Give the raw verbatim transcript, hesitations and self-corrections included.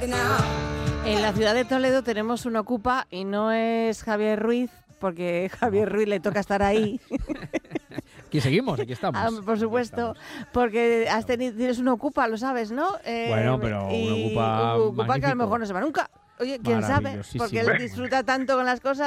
En la ciudad de Toledo tenemos un ocupa y no es Javier Ruiz, porque Javier Ruiz le toca estar ahí. Aquí seguimos, aquí estamos. Ah, por supuesto, porque has tenido, tienes un ocupa, lo sabes, ¿no? Eh, Bueno, pero un ocupa un ocupa que a lo magnífico. mejor no se va nunca. Oye, quién sabe, porque él disfruta tanto con las cosas.